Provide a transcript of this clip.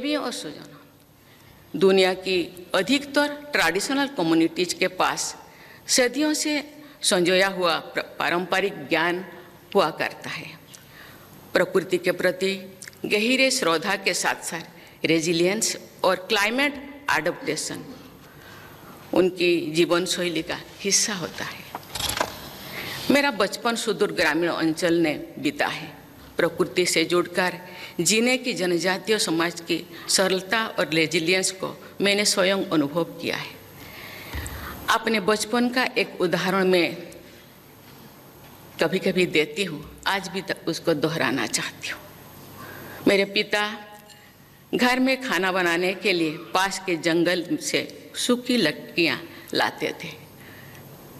देवियों और स्वजनों, दुनिया की अधिकतर ट्रेडिशनल कम्युनिटीज के पास सदियों से संजोया हुआ पारंपरिक ज्ञान हुआ करता है। प्रकृति के प्रति गहरे श्रद्धा के साथ साथ रेजिलियंस और क्लाइमेट एडेप्टेशन उनकी जीवन शैली का हिस्सा होता है। मेरा बचपन सुदूर ग्रामीण अंचल में बीता है। प्रकृति से जुड़कर जीने की जनजातीय समाज की सरलता और रेजिलियंस को मैंने स्वयं अनुभव किया है। अपने बचपन का एक उदाहरण मैं कभी कभी देती हूँ, आज भी उसको दोहराना चाहती हूँ। मेरे पिता घर में खाना बनाने के लिए पास के जंगल से सूखी लकड़ियाँ लाते थे।